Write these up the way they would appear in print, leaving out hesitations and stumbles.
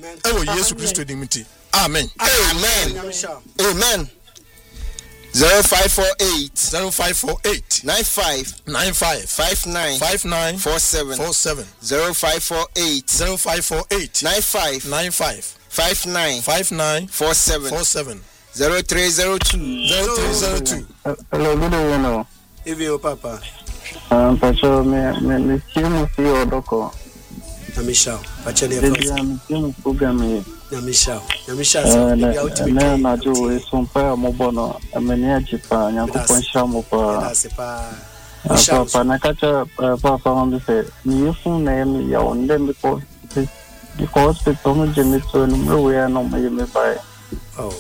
ewo Yesu Kristo dimiti. Amen. Amen. 0548 95 59 47 0548 95 59 47 0302. Hello, good evening. Evio Papa. Pacho, me simu si odoko. Namisha, pachele simu programme. Namisha, na najo esompa mobono amenia chipa nyakupo nshamu pa. Papa nakacha papa ondese ni yefu na yemi ya onde because hospital no jemito no we no me buy. Oh.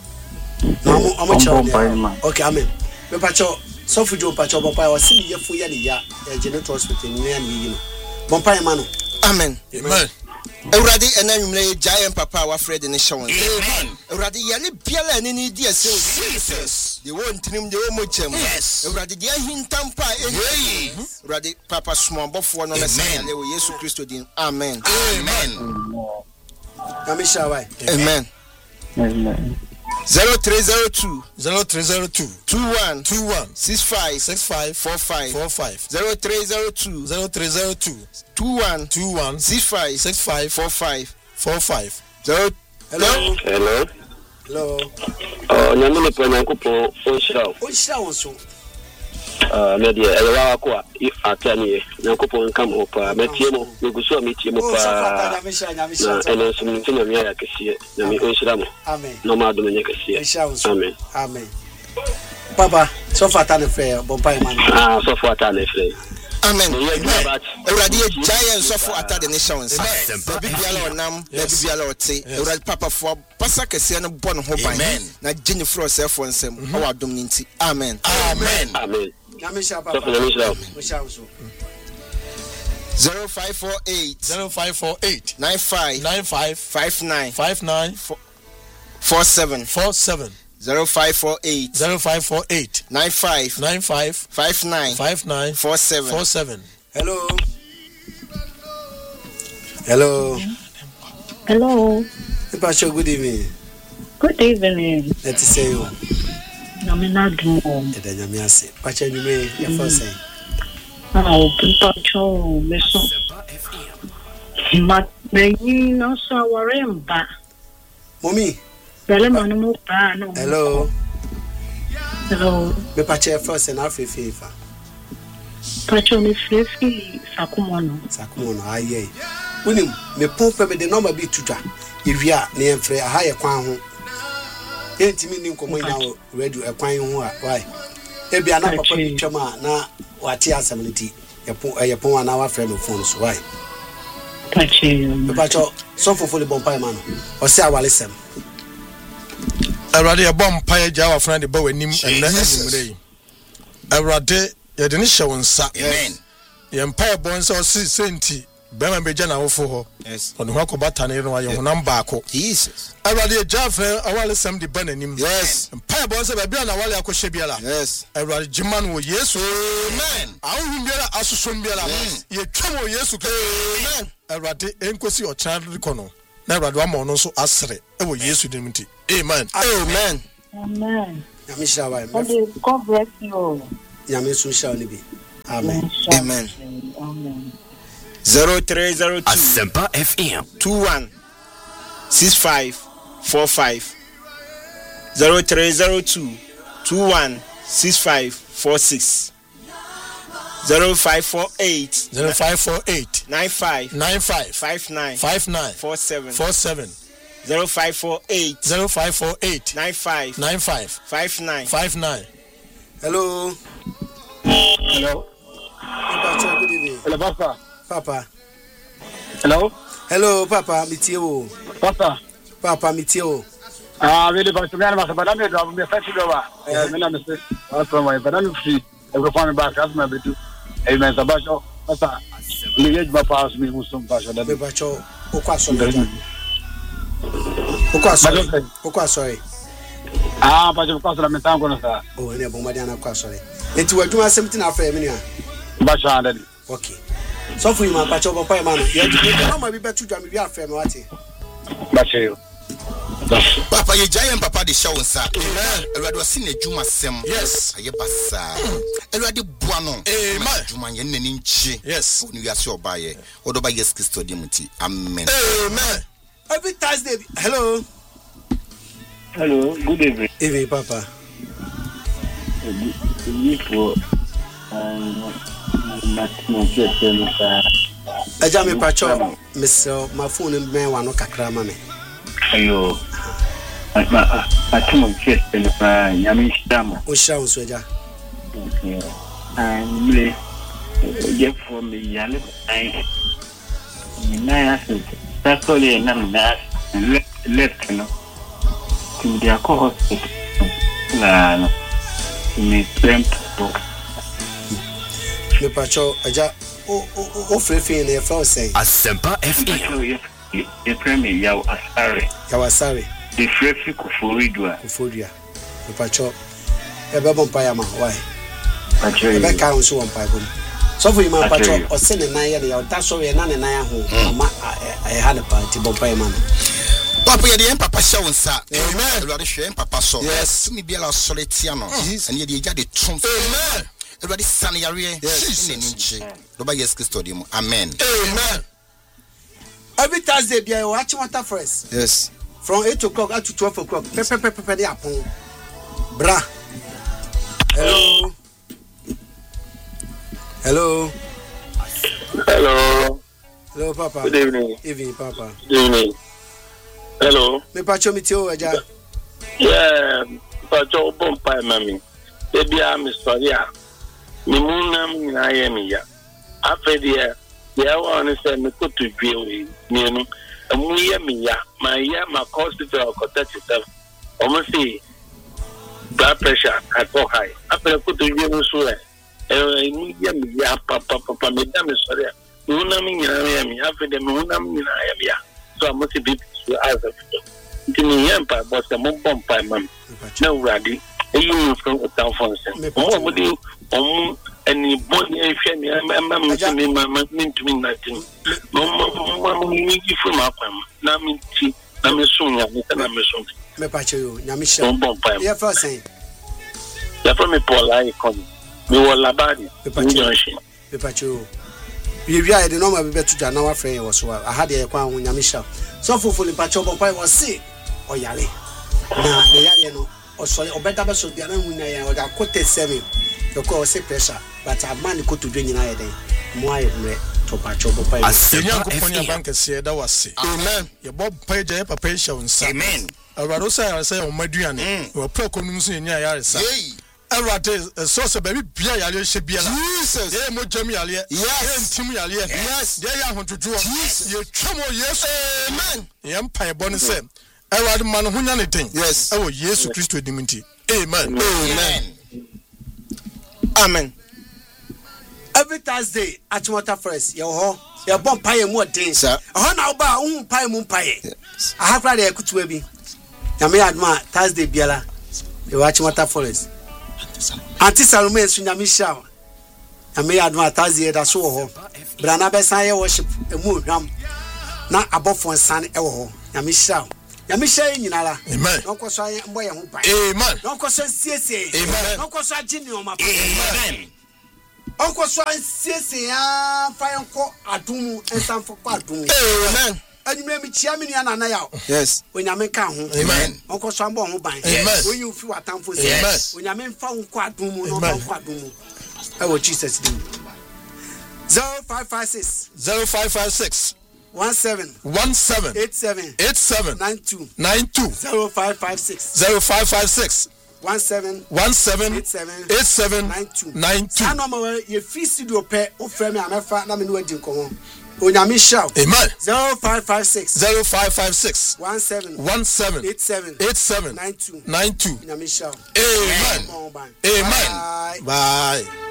Okay, amen. Me pacho so fujo pacho papa o simi yefu ya ni ya Geneto Hospital ni ya ni bompa ma no. Amen. Amen. Euradi enanumle giant papa wa Fred in the show. Amen. Euradi yale biala ni dia se Jesus. The one trim the omochem. Yes. Euradi dia hintampa Euradi papa small bofo no message le Yesu Kristo din. Amen. Amen. Namisha why? Amen. Amen. 0302 21 65 45 0302 21 65 45. Hello. Oh, nyamune po nyankopo onshao. Onshao so. Media elewa kwa atani nyankopo nkam opa metiemo meguso metiemo pa. Na ene suminti na miya yakesiye na mi onshiramo. Amen. No ma do menye kesiye. Amen. Amen. Papa, so fata ne frère bompa man. So fata ne frère. Amen. Euradi giant so for ata the nations. Baby biala onam, baby biala ote. Euradi papa for pasa kese no bon ho ban. Na gene fro self on sem. Awa dom ninti. Amen. Amen. Amen. Namisha papa. 0548 95 59 47 0548 95 59 47. Hello. Pacho, good evening. Good evening. Let's say you. Namina do. Edanyamiase. Pacho you may your first say. Pacho meso. Meni no so waremba. Mommy. Hello. Me pacho first and half favor. Pacho me fefi sakumono aye. Unim me pompa be the number be tuta. Ewia na emfre aha ye kwan ho. Entimi ni nkomo ina radio e kwan ho a why. Ebia na papa bi twema na wate asamniti. Ye pon na wa frame phone so why. Pacho so fofo le bompa ma no. O se awalesem. Awurade bompa ye ja wa friend ba wanim enne animre. Awurade ye de ne hye wonsa. Amen. Ye mpa bon so senti bema beja na wofo ho. Yes. Ono ho akobata ne no aye honam baako. Jesus. Awurade ye ja friend awalesem de ba nanim. Yes. Mpa bon so ba bia na wale akohye biala. Yes. Awurade jiman wo Yesu. Amen. Awun biala asusun biala. Ye twemo Yesu. Amen. Awurade enkosi o child kono. Na Awurade wa mo no so asere ewo Yesu dimti. Amen. Amen. Amen. Yamisha why. God bless you. Yamisu shall be. Amen. Amen. 0302 Asempa FM 21 65 45 0302 21 65 46 0548 95 59 47 0548 95 59. Hello. Good evening. Hello, Papa. Hello, Papa, Mitio. Papa, Mitio. Really, but me and my banana drop me fetch over. Me and Mr. From my banana free. Every phone back as my bit. Amen. Sabacho. Papa. Me get my pass me who some passion that Bacho. Okwaso. Sorry. Pacho because I'm town gonna say. Oh, ne bomadiana kwasori. Enti waduma 17 afa me nua. Bacho that. Okay. So for you man pacho papa man. You no ma bi betu dwa me bi afa me wate. Bache. Papa, you giant papa the show, sir. Amen. I seen a Juma Sem. Yes. I basa. Elwadi Buano. Amen. Juma Yeninchi. Yes. You are so by it. Odo by yes Christo Dimuti. Amen. Amen. Every Thursday. Hello. Hello. Good evening. Evening, Papa. Ajami Pacho, Mr. My phone and man, one kakra mame. Ayo. Atumo chest in the Yami Stamo. O sounds weja. And me get for me Yali. I that's all you know and left no. To the hospital. No. Me book. Me Pacho, Aja. O frefin na yefra say Asempa FM ye premier yaw asare the frefi kuforidua me pacho e be bon pa ya ma why pacho e be ka unso won pa bom so for you ma pacho o se ne nan ye ne ya da so ye na ne nan ho ma e ha ne pa ti bon pa ya ma Papa, ye the papa show nsa. Amen. Lord hwe papa so. Yes. Me biala soletia no. And ye the jade trump. Amen. Everybody san yare. Yes. Doba yes Christo dim. Amen. Amen. Every Thursday bia you watch water first. Yes. From 8 o'clock up to 12 o'clock. Pepe dey apon. Bra. Hello. Hello. Hello, Papa. Good evening. Evening, Papa. Good evening. Hello. Me pacho mi tio aja. Yeah, pacho bon pa mami. Ebia mi story a. Mi munam na ye mi ya. Afedia, ya won say me ko to dwe we mi no. Amu ye mi ya. Ma ya ma hospital ko 37. Omo say blood pressure at high. After ko to dwe no so e mi ye mi ya papa me da mi story a. Munam ni na mi afedia mi munam ni na ye ya. So I must be as a Tini Empire, but the Mumpum Pie Mam. No, Raddy, a union from the town for instance. What would you any body and family? I'm mean to me nothing. No, we from up. Nami, I'm a soon, I'm a soon. Me Pacho, Yamisha, Bompire. Yeah, first saying. You're from a poor icon. You were Labadi, the Pacho. The Pacho. We are the normal better than our friend was well. I had a quan when Yamisha. So for the Pacho Bompire was sick or Yale. Now, the Yale or sorry, or better so the other when I would have quoted 7. The call say pressure, but a man could to drink in a day. Why to Pacho Bompire? Young bank said that was sick. Amen. Your Bob paid a patient. Amen. A Rarosa, I say on Madrian, or Procons in Yaris. Source of baby Bia should be Jesus. Yeah, Mojami Alia. Yes, Timmy Alia. Yes, they are want to do. You trouble, yes, amen. The Empire bonus said, I rather man who anything. Yes, oh, yes, Christo Diminti. Amen. Amen. Amen. Every Thursday at water first, your bomb pie and more things. A honor about pie moon pie. I have read a good baby. Yami Adma, Thursday Biala. You watch water forest. Auntie Salome Sunyamisha. I may advertise here that so. Brana Bessaya worship a moon ram. Not above one son, Yamisha. Yamisha in Yala. Amen. No cause I am boy. Amen. No cause CSA. Amen. No cause I Jimmy on my amen. Uncle Swan CSA, fire for Adumu and some for Padu. Amen. And you may be Chiamini and Anaya. Yes. When you make home. Amen. Uncle Sambo who buy. Amen. When you feel a time for yes. When you mean found Quadumu, no Quadumu. I will Jesus do. 0556 0556 17 87 92 0556 0556 17 87 92. I know you feel studio pay o frame me amefa na me no adi nkomo. Onyame shout. Amen. 0556 17 87 92. Onyame shout. Amen. Amen. Bye.